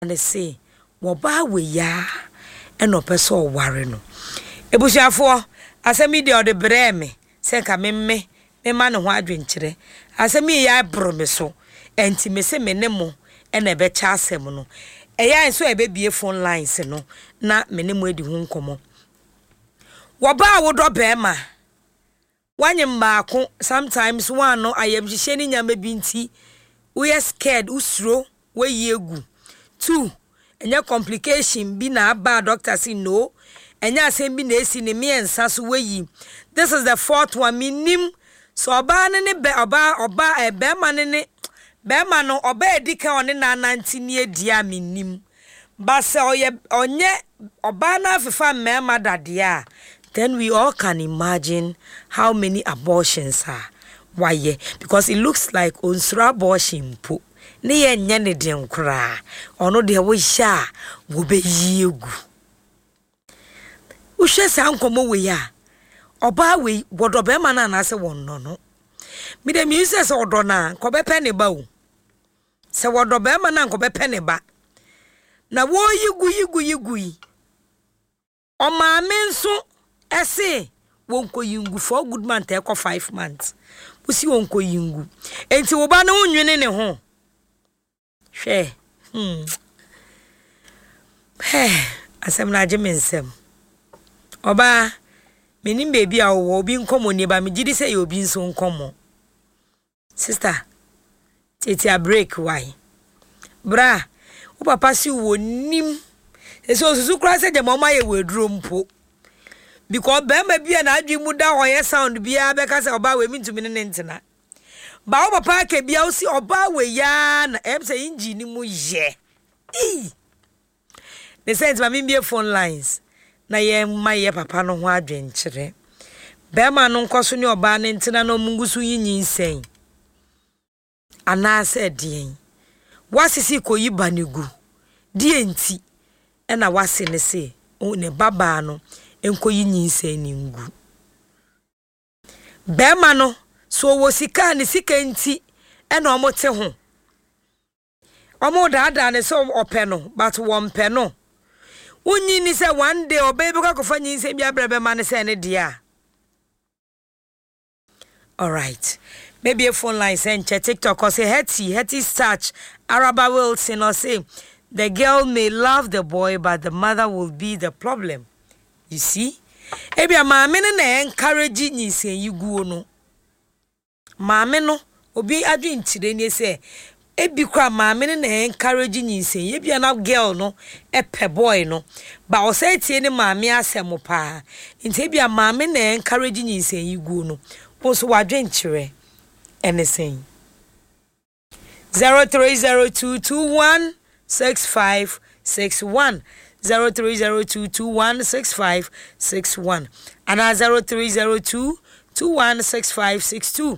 and say wo ba we ya eno pese o ware no ebusuafo asemi de o de bre me se ka me ma ne ho adwenkyere asemi ya bro me so enti me se me ne mo ena be cha asem no eya so ebe bie phone lines no na me ne mo edi ho nkomo wo ba wo do be ma wanyem baako sometimes one no ayem hihye ni nyama binti we are scared usro we yegu 2 enya complication bi na aba doctor say no enya asem bi na esi ne me ensa so we yi. This is the 4th one minim so oba ne be oba be ma ne be ma no oba edika one na 19 ne dia minim ba se onye oba na afifa mema dade a then we all can imagine how many abortions are. Why? Because it looks like unsura abortion po. Ne ye nya ne den kra. Ono de wo hia wo be yiegu. Wo hwe sa nkomo we ya. Oba we wodo be ma na na se won no. Me dem use se wodo na ko be pe ne ba o. Se wodo be ma na ko be pe ne ba. Na wo yigu. O ma me nso ese wonko yingu for good month e ko 5 months. Usi wonko yingu. Enti wo ba na wonwene ne ho. Hwe. Asem na je mensem. Oba menim baby a wo obi nkomo ne ba me gidi se ye obi nso nkomo. Sister, tete a break why? Bra, wo papa si wo nim. Eso susu kra se je mama ye weduro mpo. Because bema bia na adwi mu da hoye sound bia be ka se oba we mintumi ne ntina. Ba wo papa ke bia o si oba we ya na em se engine mu ye. The sense ma me bia phone lines. Na ye ma ye papa no ho adwenkyere. Bema no nkoso ne oba ne ntina no mungusu yinyin sen. Ana se dien. Wasisi koyi banegu. Die nti e na wase ne se o ne baba no enkoyi nyinse ni ngu. Bema no so wo sika ni sika nti e na omote ho. Omo daada ne so ope no but won pe no. Unyi ni se one day obe be kwakofa nyinse bia brebe ma ne se ne dia. All right. Maybe a phone line send check TikTok or say Hetty search Araba Wilson or say the girl may love the boy but the mother will be the problem. You see? Ebi a maame na encourage nyinsen yiguo no. Maame no obi adwen tire ni se ebi kwa maame na encourage nyinsen ye bia na girl no epe boy no ba o say tie ni maame asem pa. Nti ebi a maame na encourage nyinsen yiguo no. Wonso wadwen tire anything. 0302216561 0302216561 and 0302216562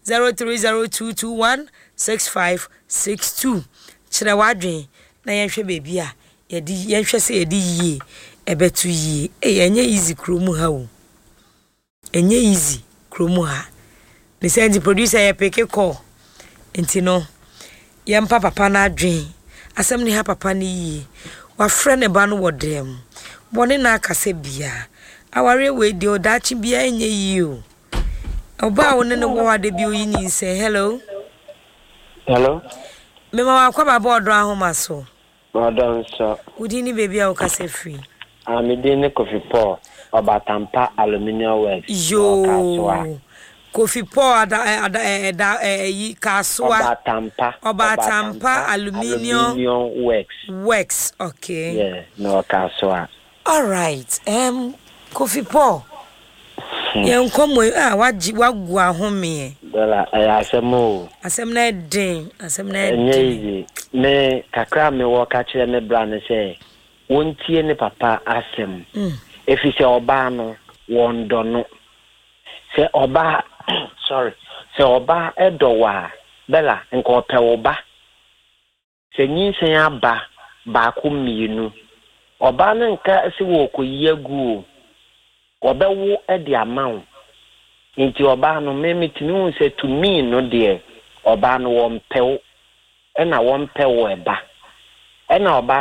0302216562 chira wadwen na yenhwe bebi a yedi yenhwe se yedi yie ebetu yie enye easy kromu ha wo enye easy kromu ha the send producer ye peke call entino yempa papa na adwen asem ni ha papa ni yie wa frene ba no wodem bone na akase bia aware we di odachi bia enye yie oba woni ne wo ade bi oyini say hello me ma kwa baba odo ahoma so Madam so udini baby a okase free amide Kofi Paul Obatampa Aluminium Works yo Kofi Paul Kaswa Obatampa Aluminium Works. Okay. Yeah, no Kaswa. All right. Kofi Paul. Yen komo wagu ahome. Bela asem na den, me kakra me wo ka kire me bra ne se wontie ne papa asem. Efise oba no wondono. Se oba sorry. Se oba edowa bela nko pe oba. Se nyinsen aba ba ko mienu. Oba ne nka se wo koyiagu. Obewo edi amawo. Nti oba no memetimi hu se to me no de oba no won pew. Ena won pew eba. Ena oba